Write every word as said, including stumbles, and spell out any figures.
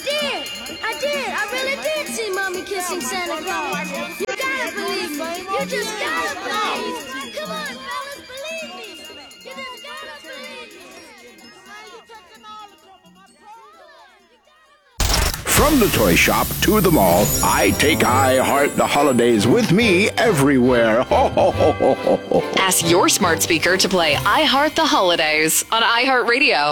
did. I did. I really did see Mommy kissing Santa Claus. You gotta believe me. You just gotta believe me. Come on, fellas, believe me. You just gotta believe me. From the toy shop to the mall, I take I Heart the Holidays with me everywhere. Ho, ho, ho, ho, ho, ho. Ask your smart speaker to play I Heart the Holidays on iHeartRadio.